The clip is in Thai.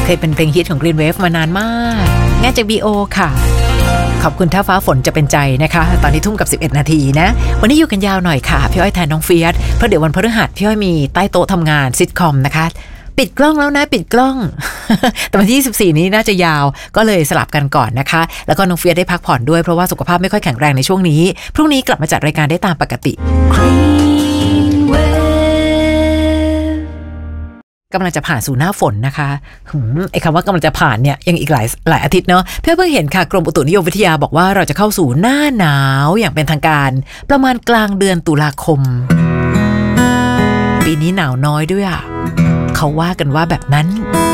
เคยเป็นเพลงฮิตของ Green Wave มานานมากง่ายจาก BO ค่ะขอบคุณถ้าฟ้าฝนจะเป็นใจนะคะตอนนี้ทุ่มกับ11 นาทีนะวันนี้อยู่กันยาวหน่อยค่ะพี่อ้อยแทนน้องเฟียสเพราะเดี๋ยววันพฤหัสพี่อ้อยมีใต้โต๊ะทำงานซิทคอมนะคะปิดกล้องแล้วนะปิดกล้อง แต่วันที่24นี้น่าจะยาวก็เลยสลับกันก่อนนะคะแล้วก็น้องเฟียสได้พักผ่อนด้วยเพราะว่าสุขภาพไม่ค่อยแข็งแรงในช่วงนี้พรุ่งนี้กลับมาจัดรายการได้ตามปกติกำลังจะผ่านสู่หน้าฝนนะคะไอ้คำว่ากำลังจะผ่านเนี่ยยังอีกหลายอาทิตย์เนาะเพิ่งเห็นค่ะกรมอุตุนิยมวิทยาบอกว่าเราจะเข้าสู่หน้าหนาวอย่างเป็นทางการประมาณกลางเดือนตุลาคมปีนี้หนาวน้อยด้วยอ่ะเขาว่ากันว่าแบบนั้น